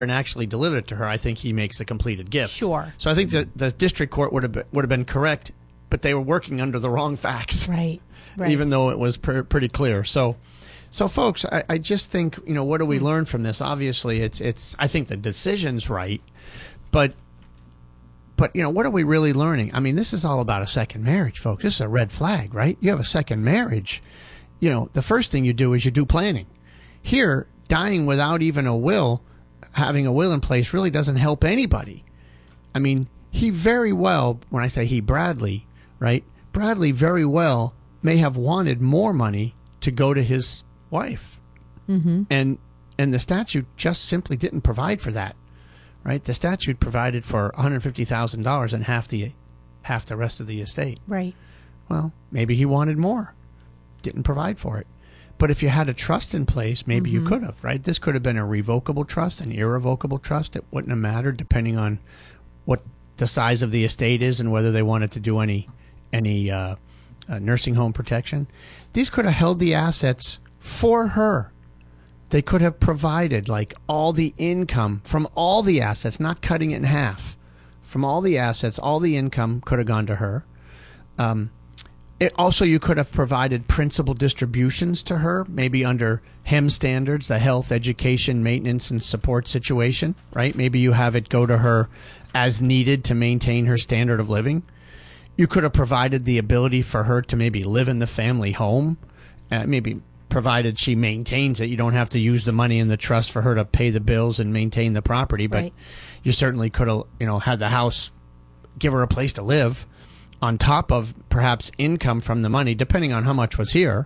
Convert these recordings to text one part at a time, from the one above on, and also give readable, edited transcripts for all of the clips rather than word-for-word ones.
and actually delivered it to her, I think he makes a completed gift. Sure. So I think that the district court would have been correct, but they were working under the wrong facts. Right. Even though it was pretty clear. So folks, I just think, what do we learn from this? Obviously, it's I think the decision's right, but what are we really learning? I mean, this is all about a second marriage, folks. This is a red flag, right? You have a second marriage. The first thing you do is you do planning. Here, dying without even a will, having a will in place really doesn't help anybody. I mean, he very well, when I say he, Bradley, right? Bradley very well may have wanted more money to go to his wife. Mm-hmm. And the statute just simply didn't provide for that, right? The statute provided for $150,000 and half the rest of the estate. Right. Well, maybe he wanted more. Didn't provide for it. But if you had a trust in place, maybe you could have, right? This could have been a revocable trust, an irrevocable trust. It wouldn't have mattered depending on what the size of the estate is and whether they wanted to do any nursing home protection. These could have held the assets for her. They could have provided all the income from all the assets, not cutting it in half. From all the assets, all the income could have gone to her. Also, you could have provided principal distributions to her, maybe under HEM standards, the health, education, maintenance, and support situation, right? Maybe you have it go to her as needed to maintain her standard of living. You could have provided the ability for her to maybe live in the family home, maybe provided she maintains it. You don't have to use the money in the trust for her to pay the bills and maintain the property, but you certainly could have, had the house, give her a place to live on top of perhaps income from the money, depending on how much was here.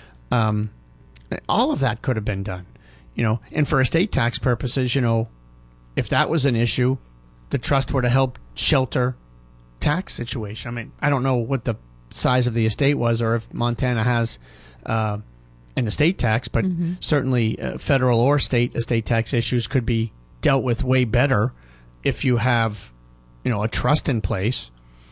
All of that could have been done, and for estate tax purposes, if that was an issue, the trust would have helped shelter tax situation. I mean, I don't know what the size of the estate was or if Montana has an estate tax, but certainly federal or state estate tax issues could be dealt with way better if you have, a trust in place.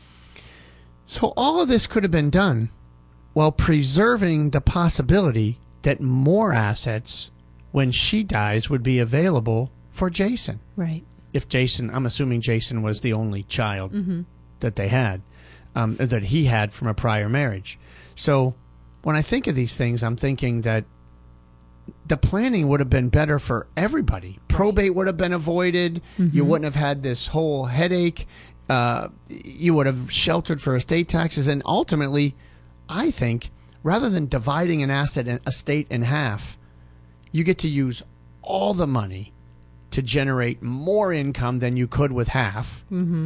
So all of this could have been done while preserving the possibility that more assets, when she dies, would be available for Jason. Right. If Jason, I'm assuming Jason was the only child that they had, that he had from a prior marriage. So when I think of these things, I'm thinking that the planning would have been better for everybody. Probate would have been avoided. You wouldn't have had this whole headache. You would have sheltered for estate taxes. And ultimately, I think, rather than dividing an estate in half, you get to use all the money to generate more income than you could with half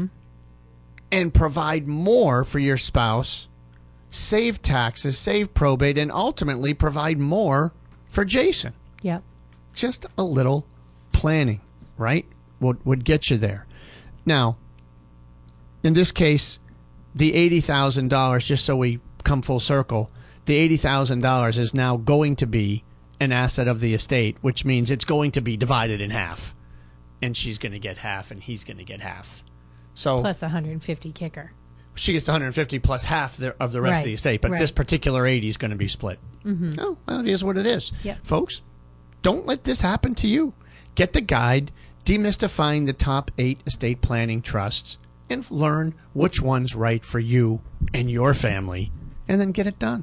and provide more for your spouse, save taxes, save probate, and ultimately provide more for Jason. Yep. Just a little planning, right, would get you there. Now, in this case, the $80,000, just so we come full circle, the $80,000 is now going to be an asset of the estate, which means it's going to be divided in half. And she's going to get half and he's going to get half. So plus 150 kicker. She gets 150 plus half of the rest of the estate, but this particular 80 is going to be split. Oh, well, it is what it is. Yep. Folks, don't let this happen to you. Get the guide, Demystifying the Top 8 Estate Planning Trusts, and learn which one's right for you and your family, and then get it done.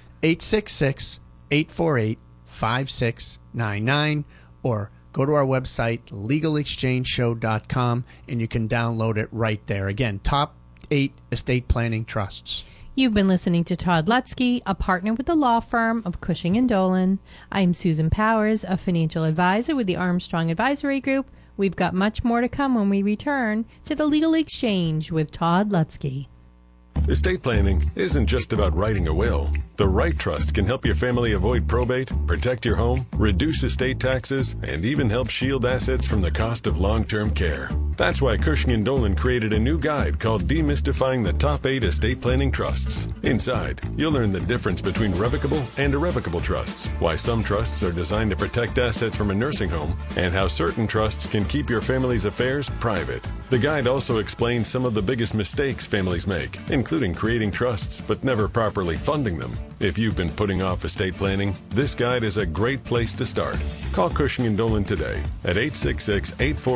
866-848-5699, or go to our website, legalexchangeshow.com, and you can download it right there. Again, Top 8 Estate Planning Trusts. You've been listening to Todd Lutzke, a partner with the law firm of Cushing & Dolan. I'm Susan Powers, a financial advisor with the Armstrong Advisory Group. We've got much more to come when we return to the Legal Exchange with Todd Lutzke. Estate planning isn't just about writing a will. The right trust can help your family avoid probate, protect your home, reduce estate taxes, and even help shield assets from the cost of long-term care. That's why Cushing & Dolan created a new guide called Demystifying the Top 8 Estate Planning Trusts. Inside, you'll learn the difference between revocable and irrevocable trusts, why some trusts are designed to protect assets from a nursing home, and how certain trusts can keep your family's affairs private. The guide also explains some of the biggest mistakes families make, including creating trusts but never properly funding them. If you've been putting off estate planning, this guide is a great place to start. Call Cushing & Dolan today at 866-840